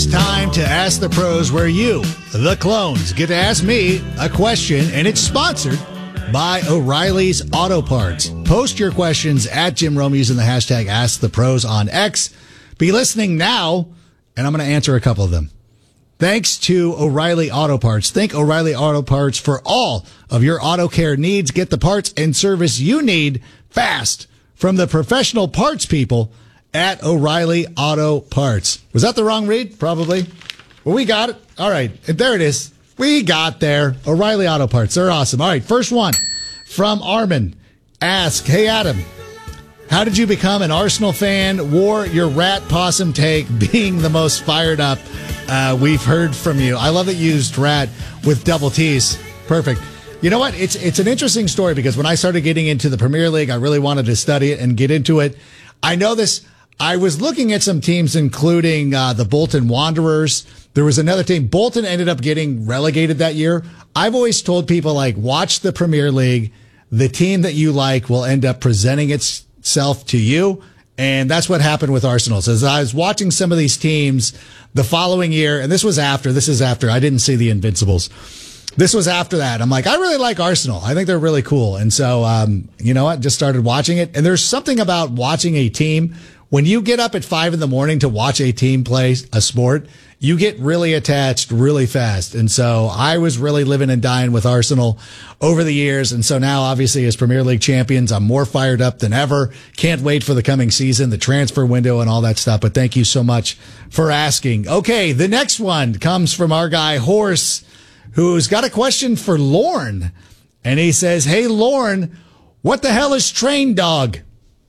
time to Ask the Pros, where you, the clones, get to ask me a question, and it's sponsored by O'Reilly's Auto Parts. Post your questions at Jim Rome using the hashtag AskThePros on X. Be listening now, and I'm going to answer a couple of them. Thanks to O'Reilly Auto Parts. Thank O'Reilly Auto Parts for all of your auto care needs. Get the parts and service you need fast from the professional parts people at O'Reilly Auto Parts. Was that the wrong read? Probably. Well, we got it. All right. There it is. We got there. O'Reilly Auto Parts. They're awesome. All right. First one from Armin. Ask, hey, Adam, how did you become an Arsenal fan? Wore your rat possum take, being the most fired up we've heard from you. I love that you used rat with double T's. Perfect. You know what? It's an interesting story because when I started getting into the Premier League, I really wanted to study it and get into it. I know this. I was looking at some teams, including the Bolton Wanderers. There was another team. Bolton ended up getting relegated that year. I've always told people, like, watch the Premier League. The team that you like will end up presenting itself to you. And that's what happened with Arsenal. So as I was watching some of these teams the following year, and this is after, I didn't see the Invincibles. This was after that. I'm like, I really like Arsenal. I think they're really cool. And so, you know what? Just started watching it. And there's something about watching a team. When you get up at 5 a.m. to watch a team play a sport, you get really attached really fast. And so I was really living and dying with Arsenal over the years. And so now, obviously, as Premier League champions, I'm more fired up than ever. Can't wait for the coming season, the transfer window and all that stuff. But thank you so much for asking. Okay, the next one comes from our guy, Horse, who's got a question for Lorne. And he says, hey, Lorne, what the hell is Train Dog?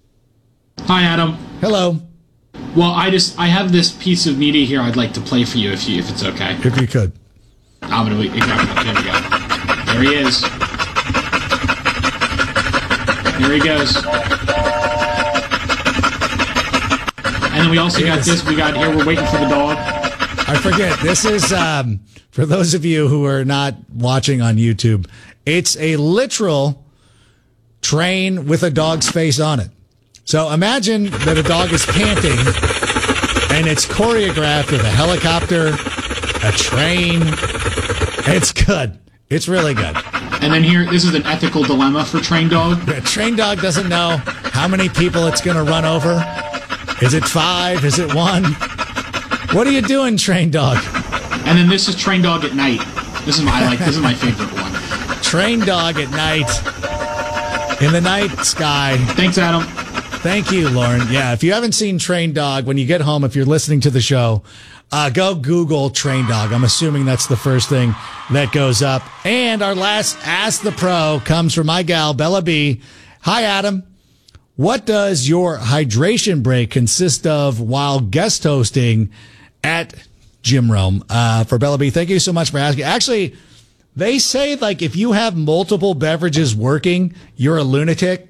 Hi, Adam. Hello. Well, I have this piece of media here I'd like to play for you if it's okay. If you could. I'm going to wait. Exactly. There we go. There he is. There he goes. And then we also got this. We got here. We're waiting for the dog. I forget. This is, for those of you who are not watching on YouTube, it's a literal train with a dog's face on it. So imagine that a dog is panting, and it's choreographed with a helicopter, a train. It's good. It's really good. And then here, this is an ethical dilemma for Train Dog. Train Dog doesn't know how many people it's going to run over. Is it 5? Is it 1? What are you doing, Train Dog? And then this is Train Dog at night. This is my favorite one. Train Dog at night in the night sky. Thanks, Adam. Thank you, Lauren. Yeah, if you haven't seen Train Dog, when you get home, if you're listening to the show, go Google Train Dog. I'm assuming that's the first thing that goes up. And our last Ask the Pro comes from my gal, Bella B. Hi, Adam. What does your hydration break consist of while guest hosting at Jim Rome? For Bella B, thank you so much for asking. Actually, they say, like, if you have multiple beverages working, you're a lunatic.